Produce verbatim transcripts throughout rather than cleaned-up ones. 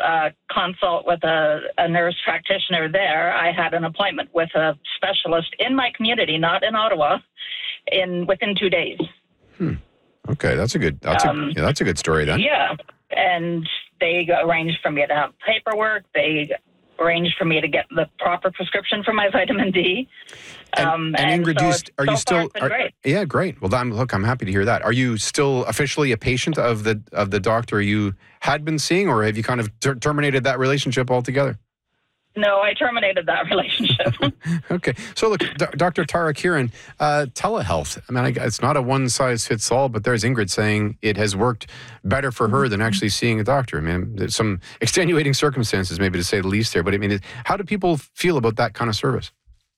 uh, consult with a, a nurse practitioner there, I had an appointment with a specialist in my community, not in Ottawa, in within two days. Hmm. Okay, that's a good. That's um, a yeah, that's a good story then. Yeah, and they arranged for me to have paperwork. They arranged for me to get the proper prescription for my vitamin D. Um, and, and, and Ingrid, so you st- are so you still? Are, great. Yeah, great. Well, I'm, look, I'm happy to hear that. Are you still officially a patient of the of the doctor you had been seeing, or have you kind of ter- terminated that relationship altogether? No, I terminated that relationship. Okay. So look, D- Doctor Tara Kieran, uh, telehealth. I mean, I, it's not a one-size-fits-all, but there's Ingrid saying it has worked better for her than actually seeing a doctor. I mean, there's some extenuating circumstances, maybe to say the least there. But I mean, it, how do people feel about that kind of service?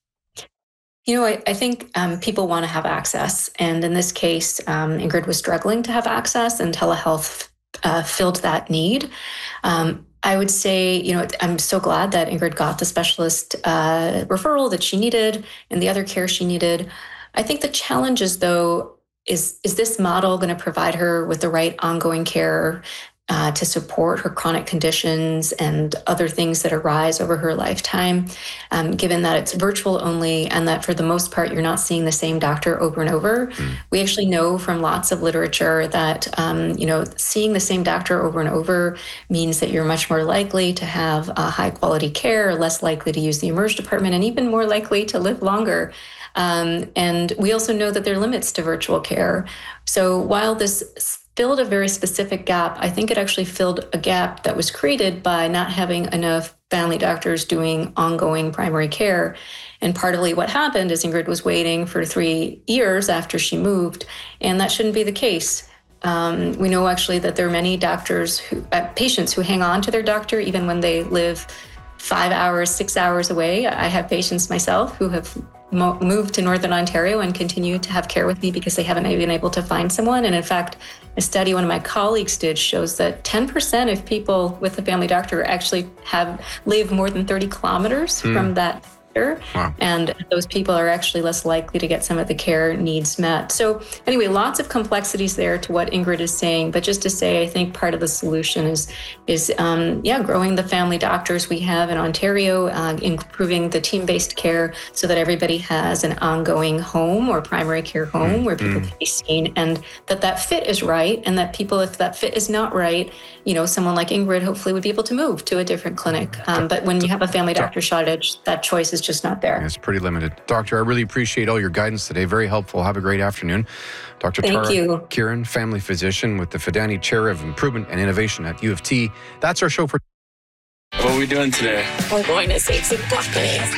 You know, I, I think um, people want to have access. And in this case, um, Ingrid was struggling to have access, and telehealth uh, filled that need. Um, I would say, you know, I'm so glad that Ingrid got the specialist uh, referral that she needed and the other care she needed. I think the challenge is, though, is, is this model going to provide her with the right ongoing care uh, to support her chronic conditions and other things that arise over her lifetime, um, given that it's virtual only and that for the most part, you're not seeing the same doctor over and over. Mm. We actually know from lots of literature that, um, you know, seeing the same doctor over and over means that you're much more likely to have uh, high quality care, less likely to use the emerge department, and even more likely to live longer. Um, and we also know that there are limits to virtual care. So while this filled a very specific gap, I think it actually filled a gap that was created by not having enough family doctors doing ongoing primary care. And partly what happened is Ingrid was waiting for three years after she moved, and that shouldn't be the case. Um, we know actually that there are many doctors, who, uh, patients who hang on to their doctor even when they live five hours, six hours away. I have patients myself who have mo- moved to Northern Ontario and continue to have care with me because they haven't been able to find someone. And in fact, a study one of my colleagues did shows that ten percent of people with a family doctor actually have live more than thirty kilometers mm. from that. Wow. And those people are actually less likely to get some of the care needs met. So anyway, lots of complexities there to what Ingrid is saying. But just to say, I think part of the solution is, is um, yeah, growing the family doctors we have in Ontario, uh, improving the team-based care so that everybody has an ongoing home or primary care home mm. where people mm. can be seen, and that that fit is right, and that people, if that fit is not right, you know, someone like Ingrid hopefully would be able to move to a different clinic. Um, but when you have a family doctor shortage, that choice is just not there. It's pretty limited. Doctor, I really appreciate all your guidance today. Very helpful. Have a great afternoon. Doctor Thank Tara you. Kieran, family physician with the Fidani Chair of Improvement and Innovation at U of T. That's our show for. What are we doing today? We're going to save some puppies.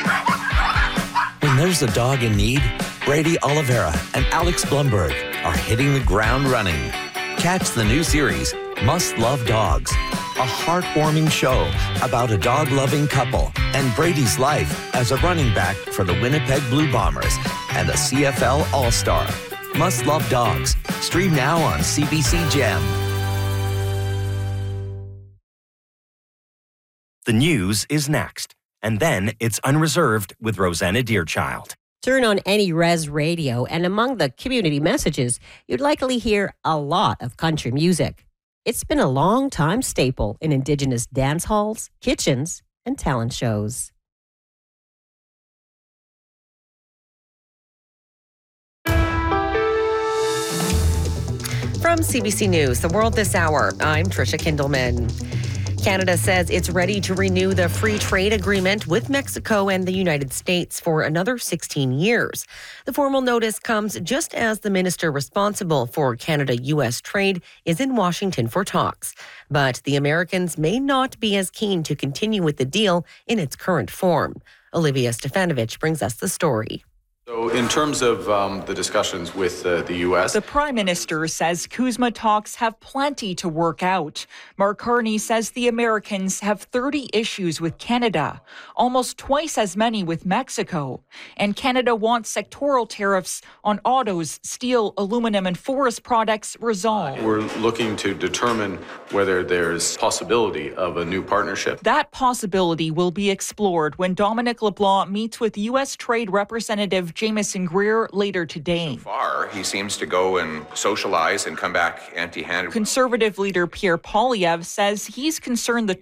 When there's a dog in need, Brady Oliveira and Alex Blumberg are hitting the ground running. Catch the new series, Must Love Dogs, a heartwarming show about a dog-loving couple and Brady's life as a running back for the Winnipeg Blue Bombers and a C F L All-Star. Must Love Dogs. Stream now on C B C Gem. The news is next, and then it's Unreserved with Rosanna Deerchild. Turn on any res radio, and among the community messages, you'd likely hear a lot of country music. It's been a long-time staple in Indigenous dance halls, kitchens, and talent shows. From C B C News, The World This Hour, I'm Tricia Kindelman. Canada says it's ready to renew the free trade agreement with Mexico and the United States for another sixteen years. The formal notice comes just as the minister responsible for Canada-U S trade is in Washington for talks. But the Americans may not be as keen to continue with the deal in its current form. Olivia Stefanovich brings us the story. So in terms of um, the discussions with uh, the U S, the Prime Minister says CUSMA talks have plenty to work out. Mark Carney says the Americans have thirty issues with Canada, almost twice as many with Mexico. And Canada wants sectoral tariffs on autos, steel, aluminum, and forest products resolved. We're looking to determine whether there's possibility of a new partnership. That possibility will be explored when Dominic LeBlanc meets with U S Trade Representative Jameson Greer later today. So far, he seems to go and socialize and come back empty-handed. Conservative leader Pierre Poilievre says he's concerned the